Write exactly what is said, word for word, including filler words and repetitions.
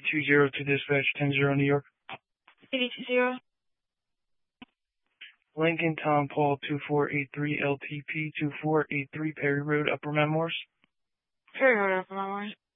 two zero to dispatch ten zero New York. eighty two zero. Lincoln Tom Paul two four eight three L T P two four eight three Perry Road, Upper Memoirs. Perry Road, Upper Memoirs.